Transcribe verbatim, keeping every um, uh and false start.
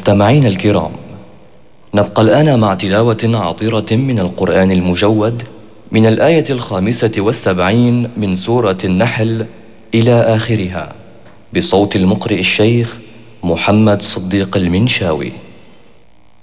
مستمعين الكرام، نبقى الآن مع تلاوة عطرة من القرآن المجود من الآية الخامسة والسبعين من سورة النحل إلى آخرها، بصوت المقرئ الشيخ محمد صديق المنشاوي. أعوذ بالله من الشيطان الرجيم. بسم الله الرحمن الرحيم. وإذ قال موسى لفتاه آمنا إنه الله يأمركم أن تذبحوا بقرة فقالوا أجلنا وأبينا